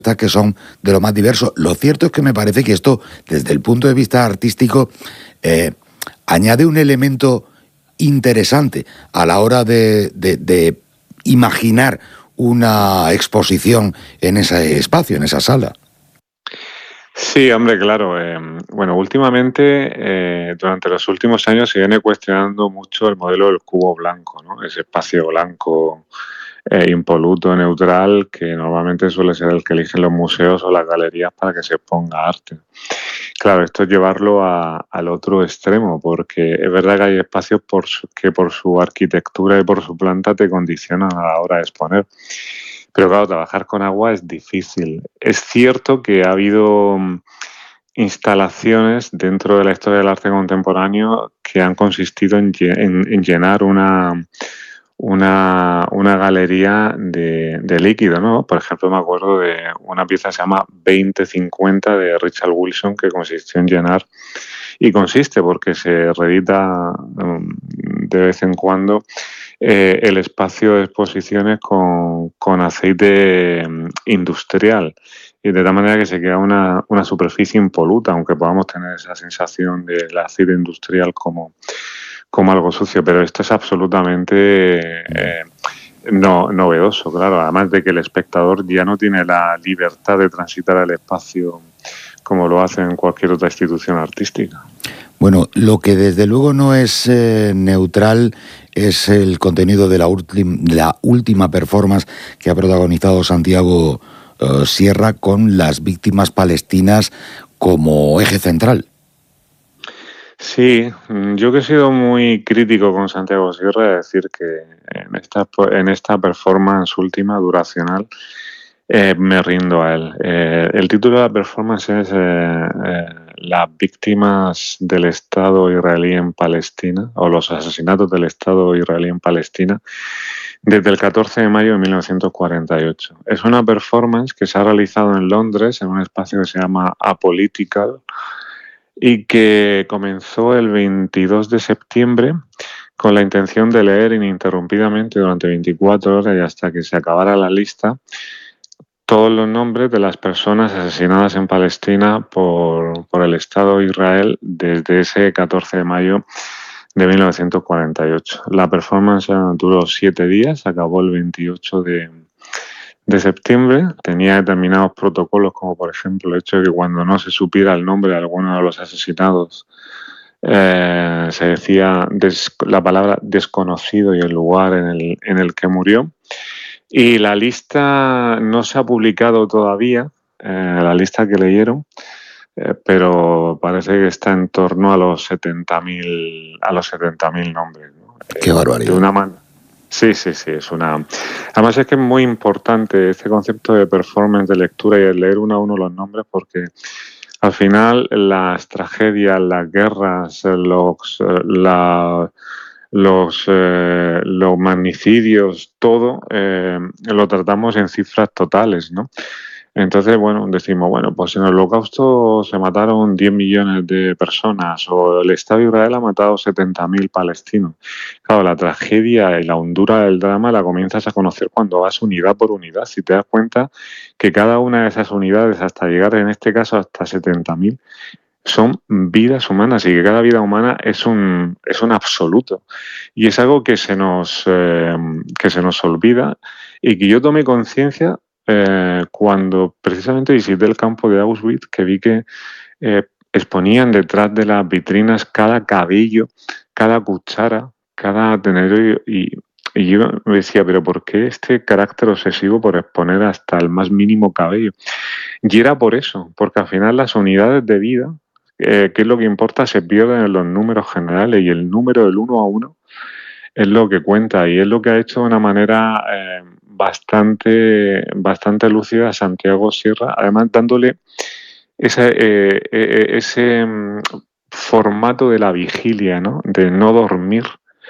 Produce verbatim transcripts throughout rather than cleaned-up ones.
que son de lo más diversos. Lo cierto es que me parece que esto, desde el punto de vista artístico, eh, añade un elemento interesante a la hora de, de, de imaginar una exposición en ese espacio, en esa sala. Sí, hombre, claro. Eh, bueno, últimamente, eh, durante los últimos años se viene cuestionando mucho el modelo del cubo blanco, ¿no? Ese espacio blanco, eh, impoluto, neutral, que normalmente suele ser el que eligen los museos o las galerías para que se exponga arte. Claro, esto es llevarlo a, al otro extremo, porque es verdad que hay espacios por su, que por su arquitectura y por su planta te condicionan a la hora de exponer. Pero claro, trabajar con agua es difícil. Es cierto que ha habido instalaciones dentro de la historia del arte contemporáneo que han consistido en, en, en llenar una, una, una galería de, de líquido, ¿no? Por ejemplo, me acuerdo de una pieza que se llama veinte cincuenta de Richard Wilson, que consistió en llenar, y consiste porque se reedita um, de vez en cuando eh, el espacio de exposiciones con, con aceite industrial, y de tal manera que se queda una, una superficie impoluta, aunque podamos tener esa sensación del aceite industrial como, como algo sucio, pero esto es absolutamente eh, no, novedoso, claro, además de que el espectador ya no tiene la libertad de transitar el espacio como lo hace en cualquier otra institución artística. Bueno, lo que desde luego no es eh, neutral es el contenido de la, de la última performance que ha protagonizado Santiago uh, Sierra, con las víctimas palestinas como eje central. Sí, yo que he sido muy crítico con Santiago Sierra, es decir que en esta, en esta performance última, duracional, eh, me rindo a él. Eh, el título de la performance es eh, eh, Las víctimas del Estado israelí en Palestina, o los asesinatos del Estado israelí en Palestina, desde el catorce de mayo de mil novecientos cuarenta y ocho. Es una performance que se ha realizado en Londres, en un espacio que se llama Apolitical, y que comenzó el veintidós de septiembre con la intención de leer ininterrumpidamente durante veinticuatro horas y hasta que se acabara la lista todos los nombres de las personas asesinadas en Palestina por, por el Estado de Israel desde ese catorce de mayo de mil novecientos cuarenta y ocho. La performance duró siete días, acabó el veintiocho de de septiembre. Tenía determinados protocolos, como por ejemplo el hecho de que cuando no se supiera el nombre de alguno de los asesinados, eh, se decía des, la palabra desconocido y el lugar en el, en el que murió. Y la lista no se ha publicado todavía, eh, la lista que leyeron, eh, pero parece que está en torno a los setenta mil a los setenta mil nombres, ¿no? Qué barbaridad. De una manera. Sí, sí, sí, es una... Además es que es muy importante este concepto de performance, de lectura y de leer uno a uno los nombres, porque al final las tragedias, las guerras, los, la, los, eh, los magnicidios, todo eh, lo tratamos en cifras totales, ¿no? Entonces, bueno, decimos, bueno, pues en el Holocausto se mataron diez millones de personas, o el Estado de Israel ha matado setenta mil palestinos. Claro, la tragedia y la hondura del drama la comienzas a conocer cuando vas unidad por unidad. Si te das cuenta que cada una de esas unidades, hasta llegar en este caso hasta setenta mil, son vidas humanas, y que cada vida humana es un, es un absoluto. Y es algo que se nos, eh, que se nos olvida, y que yo tomé conciencia Eh, cuando precisamente visité el campo de Auschwitz, que vi que eh, exponían detrás de las vitrinas cada cabello, cada cuchara, cada tenedor, y, y yo me decía, pero ¿por qué este carácter obsesivo por exponer hasta el más mínimo cabello? Y era por eso, porque al final las unidades de vida, eh, que es lo que importa, se pierden en los números generales, y el número del uno a uno es lo que cuenta, y es lo que ha hecho de una manera eh, bastante, bastante lúcida a Santiago Sierra, además dándole ese, eh, eh, ese um, formato de la vigilia, ¿no? De no dormir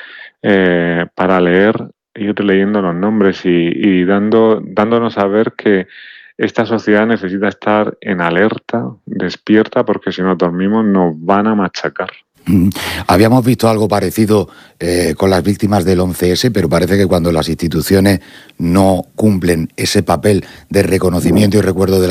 eh, para leer, ir leyendo los nombres, y, y dando, dándonos a ver que esta sociedad necesita estar en alerta, despierta, porque si nos dormimos nos van a machacar. Habíamos visto algo parecido eh, con las víctimas del once ese, pero parece que cuando las instituciones no cumplen ese papel de reconocimiento y recuerdo de la